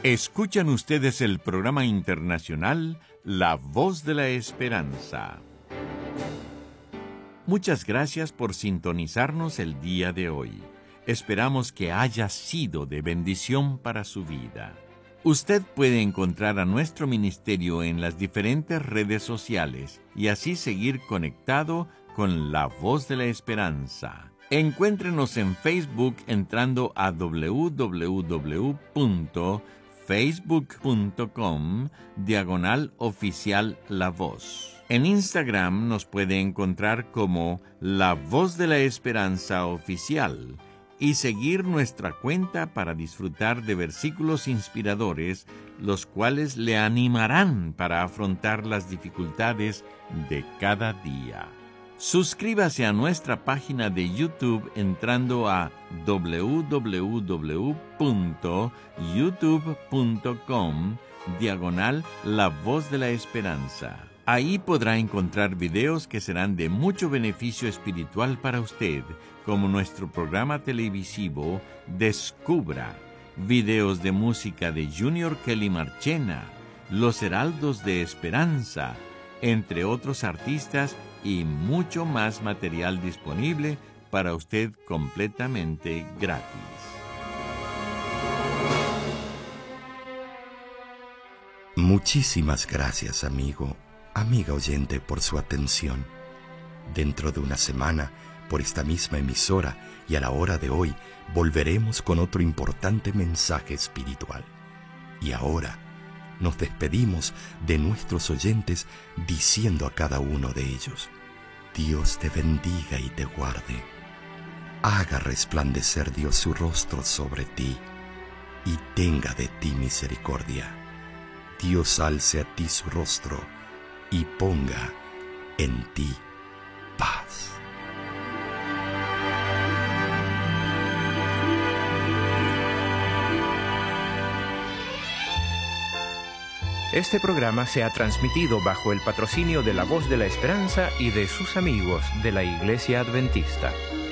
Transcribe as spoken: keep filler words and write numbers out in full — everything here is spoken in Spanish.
Escuchan ustedes el programa internacional La Voz de la Esperanza. Muchas gracias por sintonizarnos el día de hoy. Esperamos que haya sido de bendición para su vida. Usted puede encontrar a nuestro ministerio en las diferentes redes sociales y así seguir conectado con La Voz de la Esperanza. Encuéntrenos en Facebook entrando a doble u doble u doble u punto facebook punto com diagonal oficial La Voz. En Instagram nos puede encontrar como La Voz de la Esperanza Oficial y seguir nuestra cuenta para disfrutar de versículos inspiradores, los cuales le animarán para afrontar las dificultades de cada día. Suscríbase a nuestra página de YouTube entrando a doble u doble u doble u punto youtube punto com diagonal La Voz de la Esperanza. Ahí podrá encontrar videos que serán de mucho beneficio espiritual para usted, como nuestro programa televisivo Descubra, videos de música de Junior Kelly Marchena, Los Heraldos de Esperanza, entre otros artistas y mucho más material disponible para usted completamente gratis. Muchísimas gracias, amigo, amiga oyente, por su atención. Dentro de una semana, por esta misma emisora y a la hora de hoy, volveremos con otro importante mensaje espiritual. Y ahora nos despedimos de nuestros oyentes diciendo a cada uno de ellos: Dios te bendiga y te guarde. Haga resplandecer Dios su rostro sobre ti y tenga de ti misericordia. Dios alce a ti su rostro y ponga en ti paz. Este programa se ha transmitido bajo el patrocinio de La Voz de la Esperanza y de sus amigos de la Iglesia Adventista.